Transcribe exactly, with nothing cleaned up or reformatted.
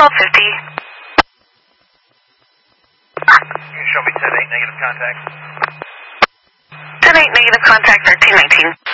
twelve fifty. You can show me ten eight negative contact. ten eight negative contact thirteen nineteen.